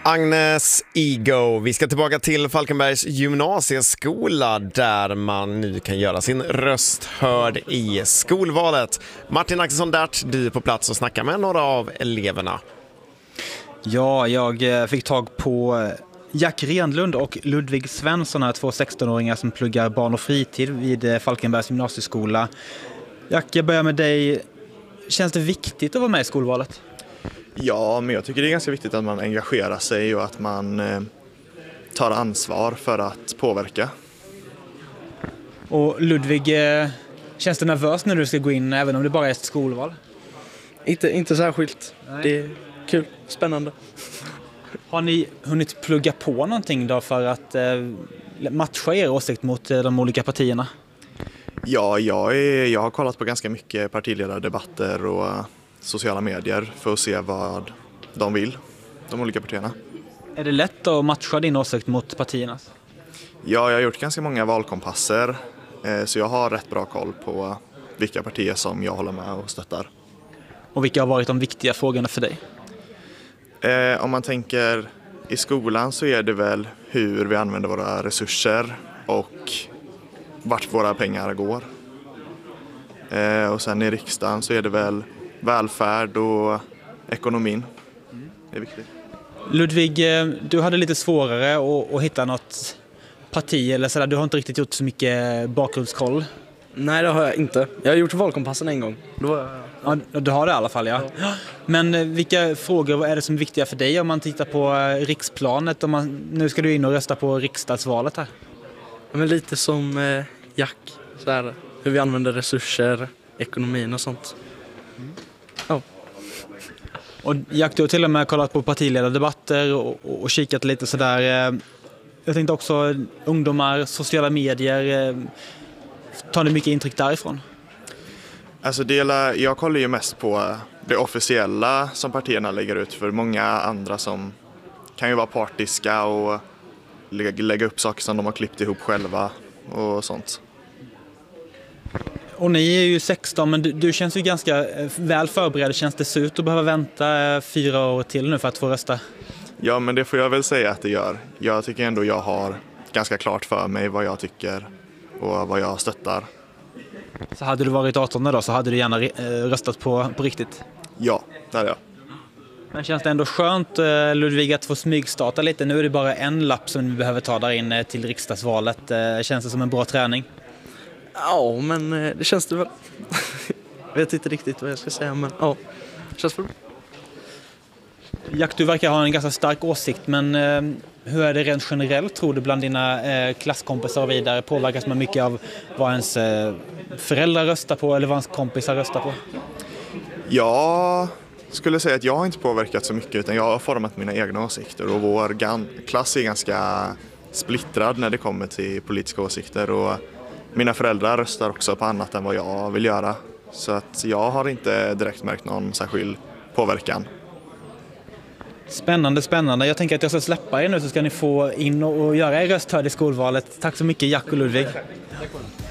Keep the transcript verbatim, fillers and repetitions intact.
Agnes Ego. Vi ska tillbaka till Falkenbergs gymnasieskola där man nu kan göra sin röst hörd i skolvalet. Martin Axelsson Dert, du är på plats och snackar med några av eleverna. Ja, jag fick tag på Jack Renlund och Ludvig Svensson, här två sexton-åringar som pluggar barn och fritid vid Falkenbergs gymnasieskola. Jack, jag börjar med dig. Känns det viktigt att vara med i skolvalet? Ja, men jag tycker det är ganska viktigt att man engagerar sig och att man eh, tar ansvar för att påverka. Och Ludvig, eh, känns det nervös när du ska gå in även om det bara är ett skolval? Inte, inte särskilt. Nej. Det är kul, spännande. Har ni hunnit plugga på någonting då för att eh, matcha er åsikt mot eh, de olika partierna? Ja, jag, är, jag har kollat på ganska mycket partiledardebatter och uh, sociala medier för att se vad de vill, de olika partierna. Är det lätt att matcha din åsikt mot partiernas? Ja, jag har gjort ganska många valkompasser eh, så jag har rätt bra koll på uh, vilka partier som jag håller med och stöttar. Och vilka har varit de viktiga frågorna för dig? Eh, om man tänker i skolan så är det väl hur vi använder våra resurser och vart våra pengar går. Eh, och sen i riksdagen så är det väl välfärd och ekonomin. Det är viktigt. Ludvig, du hade lite svårare att, att hitta något parti eller sådär. Du har inte riktigt gjort så mycket bakgrundskoll. Nej, det har jag inte. Jag har gjort valkompassen en gång. Då var jag... Ja, du har det i alla fall, ja. ja. Men vilka frågor är det som är viktiga för dig om man tittar på riksplanet? Om man, nu ska du in och rösta på riksdagsvalet här. Ja, men lite som eh, Jack. Så här, hur vi använder resurser, ekonomin och sånt. Mm. Ja. Och Jack, du har till och med kollat på partiledardebatter och, och, och kikat lite sådär. Jag tänkte också ungdomar, sociala medier. Tar ni mycket intryck därifrån? Alltså dela, jag kollar ju mest på det officiella som partierna lägger ut, för många andra som kan ju vara partiska och lägga, lägga upp saker som de har klippt ihop själva och sånt. Och ni är ju sexton, men du, du känns ju ganska väl förberedd. Känns det ut att behöva vänta fyra år till nu för att få rösta? Ja, men det får jag väl säga att det gör. Jag tycker ändå jag har ganska klart för mig vad jag tycker och vad jag stöttar. Så hade du varit arton då så hade du gärna röstat på, på riktigt? Ja, det hade jag. Men känns det ändå skönt, Ludvig, att få smygstarta lite? Nu är det bara en lapp som vi behöver ta där in till riksdagsvalet. Känns det som en bra träning? Ja, men det känns det väl. Jag vet inte riktigt vad jag ska säga, men ja, det känns bra. Jack, du verkar ha en ganska stark åsikt, men eh, hur är det rent generellt, tror du, bland dina eh, klasskompisar och vidare? Påverkas man mycket av vad ens eh, föräldrar röstar på eller vad ens kompisar röstar på? Jag skulle säga att jag har inte påverkat så mycket, utan jag har format mina egna åsikter, och vår gan- klass är ganska splittrad när det kommer till politiska åsikter, och mina föräldrar röstar också på annat än vad jag vill göra. Så att jag har inte direkt märkt någon särskild påverkan. Spännande, spännande. Jag tänker att jag ska släppa er nu så ska ni få in och göra er röst hörd i skolvalet. Tack så mycket, Jack och Ludvig. Tack.